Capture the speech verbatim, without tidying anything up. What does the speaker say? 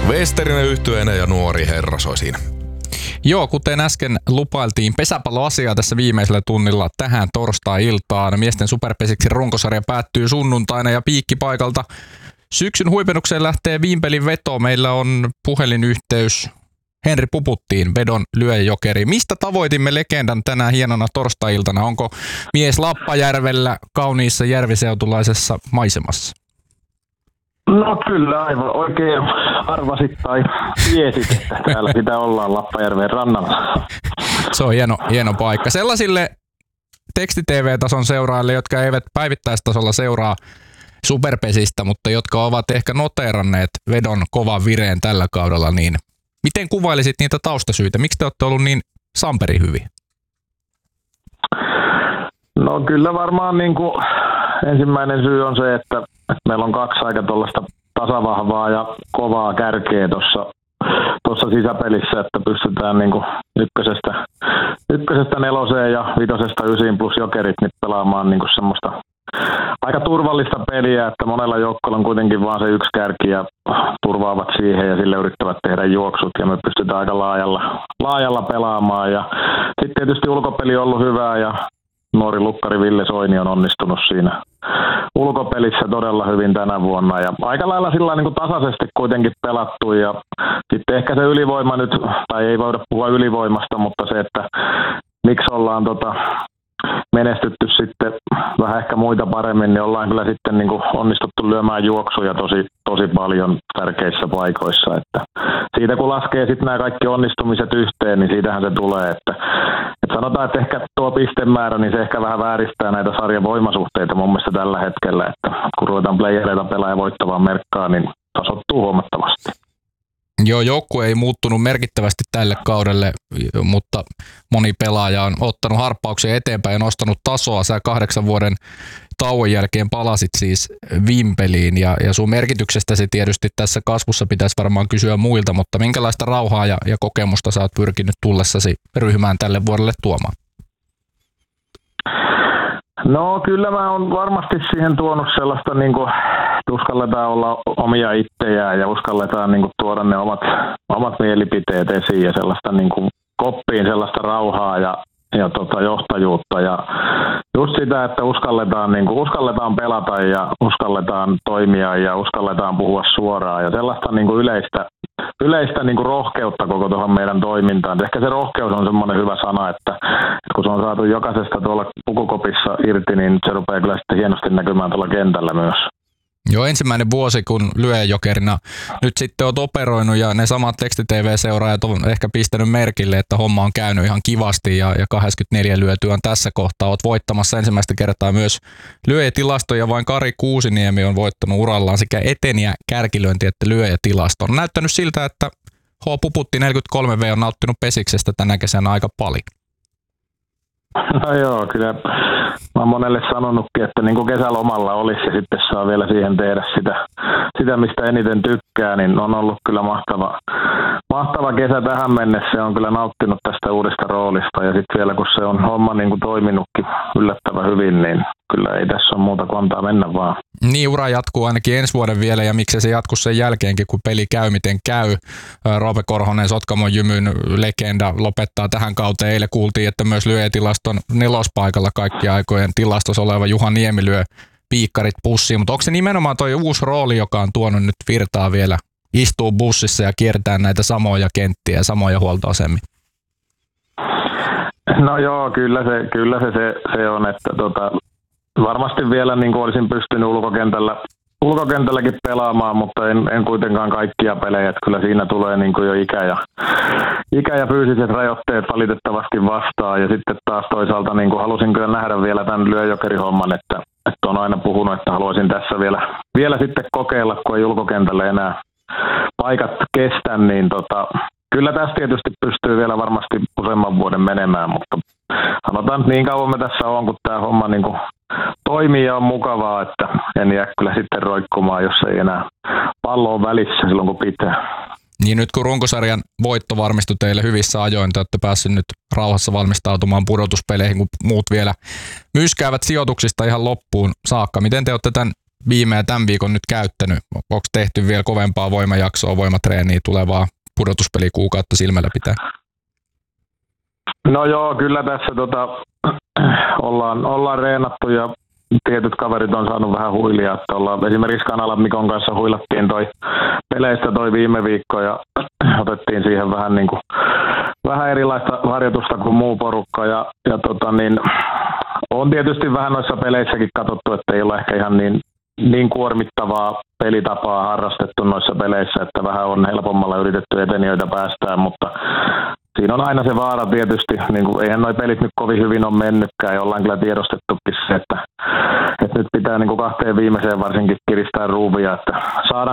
Westerinen yhtyeenä ja nuori herra soi siinä. Joo, kuten äsken lupailtiin pesäpalloasiaa tässä viimeisellä tunnilla tähän torstai-iltaan. Miesten superpesiksi runkosarja päättyy sunnuntaina ja piikkipaikalta syksyn huipennukseen lähtee viimpelin veto. Meillä on puhelinyhteys Henri Puputtiin, vedon lyöjäjokeri. Mistä tavoitimme legendan tänään hienona torstai-iltana? Onko mies Lappajärvellä kauniissa järviseutulaisessa maisemassa? No kyllä, aivan oikein arvasit tai tiesit, että täällä sitä ollaan Lappajärven rannalla. Se on hieno, hieno paikka. Sellaisille teksti-T V-tason seuraajille, jotka eivät päivittäistasolla seuraa superpesistä, mutta jotka ovat ehkä noteeranneet vedon kovan vireen tällä kaudella, niin miten kuvailisit niitä taustasyitä? Miksi te olette ollut niin samperi hyviä? No kyllä varmaan niin kuin ensimmäinen syy on se, että meillä on kaksi aika tuollaista tasavahvaa ja kovaa kärkeä tuossa tuossa sisäpelissä, että pystytään niin kuin ykkösestä, ykkösestä neloseen ja vitosesta ysiin plus jokerit niin pelaamaan niin kuin semmoista aika turvallista peliä, että monella joukkueella on kuitenkin vaan se yksi kärki ja turvaavat siihen ja sille yrittävät tehdä juoksut ja me pystytään aika laajalla, laajalla pelaamaan ja sitten tietysti ulkopeli on ollut hyvää ja nuori lukkari Ville Soini on onnistunut siinä ulkopelissä todella hyvin tänä vuonna ja aika lailla sillä niin kuin tasaisesti kuitenkin pelattu ja sitten ehkä se ylivoima nyt, tai ei voida puhua ylivoimasta, mutta se, että miksi ollaan tota menestytty sitten vähän ehkä muita paremmin, niin ollaan kyllä sitten niin kuin onnistuttu lyömään juoksuja tosi, tosi paljon tärkeissä paikoissa. Että siitä kun laskee sitten nämä kaikki onnistumiset yhteen, niin siitähän se tulee. Että, että sanotaan, että ehkä tuo pistemäärä, niin se ehkä vähän vääristää näitä sarjan voimasuhteita mun mielestä tällä hetkellä. Että kun ruvetaan playereita pelaa ja voittavaa merkkaa, niin tasoittuu huomattavasti. Joo, joukkue ei muuttunut merkittävästi tälle kaudelle, mutta moni pelaaja on ottanut harppauksia eteenpäin ja nostanut tasoa. Sä kahdeksan vuoden tauon jälkeen palasit siis Vimpeliin ja, ja sun merkityksestäsi tietysti tässä kasvussa pitäisi varmaan kysyä muilta, mutta minkälaista rauhaa ja, ja kokemusta sä oot pyrkinyt tullessasi ryhmään tälle vuodelle tuomaan? No kyllä mä oon varmasti siihen tuonut sellaista, niin kuin, että uskalletaan olla omia itsejään ja uskalletaan niin kuin, tuoda ne omat, omat mielipiteet esiin ja sellaista niin kuin, koppiin sellaista rauhaa ja, ja tota, johtajuutta ja just sitä, että uskalletaan, niin kuin, uskalletaan pelata ja uskalletaan toimia ja uskalletaan puhua suoraan ja sellaista niin kuin, yleistä, yleistä niin kuin, rohkeutta koko tuohon meidän toimintaan. Ehkä se rohkeus on semmoinen hyvä sana, että, että kun se on saatu jokaisesta tuolla pukukopissa irti, niin se rupeaa kyllä sitten hienosti näkymään tuolla kentällä myös. Joo, ensimmäinen vuosi, kun lyöjäjokerina nyt sitten oot operoinut ja ne samat teksti-T V-seuraajat on ehkä pistänyt merkille, että homma on käynyt ihan kivasti ja, ja kahdeksankymmentäneljä lyötyä on tässä kohtaa. Oot voittamassa ensimmäistä kertaa myös lyöjätilastoja, vain Kari Kuusiniemi on voittanut urallaan sekä eteniä kärkilöinti että lyöjätilaston. On näyttänyt siltä, että H. Puputti neljäkymmentäkolme V on nauttinut pesiksestä tänä kesänä aika paljon. No joo, kyllä mä oon monelle sanonutkin, että niin kuin kesälomalla olisi ja sitten saa vielä siihen tehdä sitä, sitä mistä eniten tykkää, niin on ollut kyllä mahtava, mahtava kesä tähän mennessä ja on kyllä nauttinut tästä uudesta roolista ja sitten vielä kun se on homma niin kuin toiminutkin yllättävän hyvin, niin kyllä ei tässä ole muuta kuin antaa mennä vaan. Niin, ura jatkuu ainakin ensi vuoden vielä ja miksei se jatku sen jälkeenkin, kun peli käy miten käy. Roope Korhonen, Sotkamon Jymyn legenda, lopettaa tähän kauteen. Eilen kuultiin, että myös lyöjätilaston nelospaikalla kaikki aikojen tilastossa oleva Juha Niemi lyö piikkarit pussiin. Mutta onko se nimenomaan toi uusi rooli, joka on tuonut nyt virtaa vielä, istuu bussissa ja kiertää näitä samoja kenttiä ja samoja huoltoasemia? No joo, kyllä se, kyllä se, se, se on, että tota, varmasti vielä niin kuin olisin pystynyt ulkokentällä, ulkokentälläkin pelaamaan, mutta en, en kuitenkaan kaikkia pelejä. Että kyllä siinä tulee niin kuin jo ikä ja, ikä ja fyysiset rajoitteet valitettavasti vastaan. Ja sitten taas toisaalta niin kuin halusin kyllä nähdä vielä tämän lyöjäjokerihomman, että, että on aina puhunut, että haluaisin tässä vielä, vielä sitten kokeilla, kun ei ulkokentällä enää paikat kestä, niin tota, kyllä tässä tietysti pystyy vielä varmasti useamman vuoden menemään, mutta sanotaan, että niin kauan me tässä on, kun tämä homma niin kuin toimii ja on mukavaa, että en jää kyllä sitten roikkumaan, jos ei enää pallo on välissä silloin, kun pitää. Niin nyt kun runkosarjan voitto varmistui teille hyvissä ajoin, te olette päässeet nyt rauhassa valmistautumaan pudotuspeleihin, kun muut vielä myskäävät sijoituksista ihan loppuun saakka. Miten te olette tämän viime ja tämän viikon nyt käyttänyt? Onko tehty vielä kovempaa voimajaksoa, voimatreeniä tulevaa pudotuspelikuukautta silmällä pitää? No joo, kyllä tässä tota, ollaan, ollaan reenattu ja tietyt kaverit on saanut vähän huilia. Että ollaan, esimerkiksi Kanalan Mikon kanssa huilattiin toi peleistä toi viime viikko ja otettiin siihen vähän, niin kuin, vähän erilaista harjoitusta kuin muu porukka. Ja, ja tota niin, on tietysti vähän noissa peleissäkin katsottu, että ei ole ehkä ihan niin, niin kuormittavaa pelitapaa harrastettu noissa peleissä, että vähän on helpommalla yritetty etenijöitä päästään, mutta siinä on aina se vaara tietysti, niin kuin, eihän noi pelit nyt kovin hyvin ole mennytkään ja ollaan kyllä tiedostettukin se, että, että nyt pitää niin kuin kahteen viimeiseen varsinkin kiristää ruuvia, että saadaan